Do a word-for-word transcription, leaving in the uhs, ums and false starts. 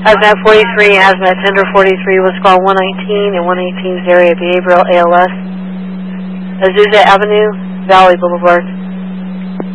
Hazmat forty-three, Hazmat Tender forty-three, was call one nineteen and one eighteen's area behavioral A L S. Azusa Avenue, Valley Boulevard.